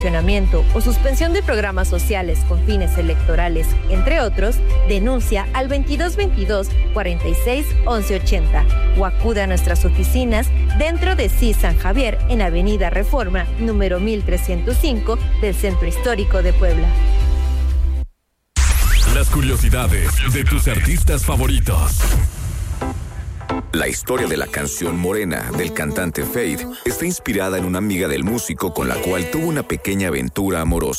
funcionamiento o suspensión de programas sociales con fines electorales, entre otros, denuncia al 2222 46 11 80 o acude a nuestras oficinas dentro de CIS San Javier en Avenida Reforma, número 1305 del Centro Histórico de Puebla. Las curiosidades de tus artistas favoritos. La historia de la canción Morena del cantante Fade está inspirada en una amiga del músico con la cual tuvo una pequeña aventura amorosa.